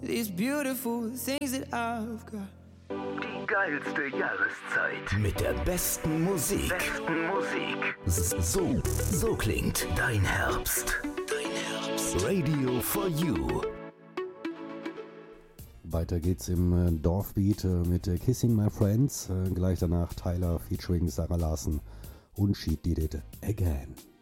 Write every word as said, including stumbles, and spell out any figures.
these beautiful things that I've got. Die geilste Jahreszeit. Mit der besten Musik. Besten Musik. So, so klingt dein Herbst. Dein Herbst. Radio for You. Weiter geht's im Dorfbeat mit Kissing My Friends. Gleich danach Tyler featuring Sarah Larson und She Did It Again.